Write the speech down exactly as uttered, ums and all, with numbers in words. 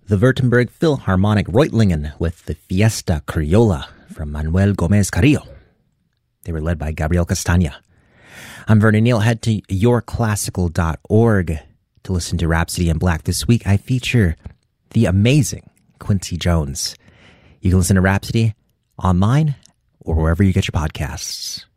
the Württemberg Philharmonic Reutlingen with the Fiesta Criolla from Manuel Gomez Carrillo. They were led by Gabriel Castagna. I'm Vernon Neal. Head to your classical dot org to listen to Rhapsody in Black. This week I feature the amazing Quincy Jones. You can listen to Rhapsody online or wherever you get your podcasts.